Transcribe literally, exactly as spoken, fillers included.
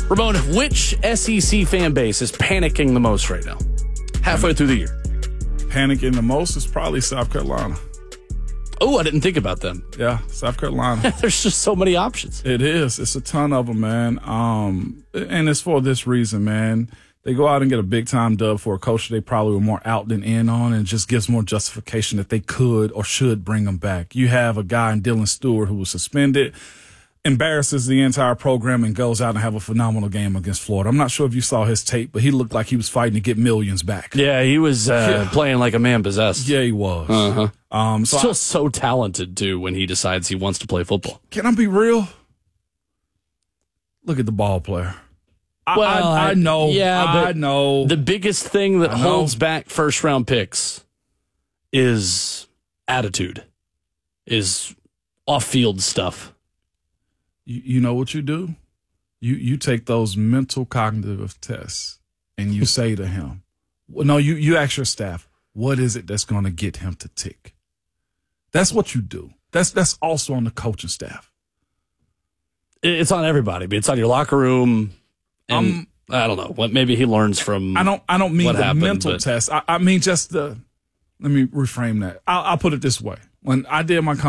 Ramon, which S E C fan base is panicking the most right now? Halfway through the year. Panicking the most is probably South Carolina. Oh, I didn't think about them. Yeah, South Carolina. There's just so many options. It is. It's a ton of them, man. Um, and it's for this reason, man. They go out and get a big-time dub for a coach they probably were more out than in on, and it just gives more justification that they could or should bring them back. You have a guy in Dylan Stewart who was suspended, embarrasses the entire program, and goes out and have a phenomenal game against Florida. I'm not sure if you saw his tape, but he looked like he was fighting to get millions back. Yeah, he was uh, Yeah. playing like a man possessed. Yeah, he was. Uh-huh. Um, so Still I- so talented, too, when he decides he wants to play football. Can I be real? Look at the ball player. I, Well, I, I know. yeah, I but know. The biggest thing that I know. holds back first-round picks is attitude, is off-field stuff. You, you know what you do? You you take those mental cognitive tests and you say to him, well, no, you, you ask your staff, what is it that's going to get him to tick? That's what you do. That's that's also on the coaching staff. It's on everybody, but it's on your locker room. And Um, I don't know what. Maybe he learns from. I don't I don't mean what the happened, mental but- test. I, I mean just the. Let me reframe that. I'll, I'll put it this way: when I did my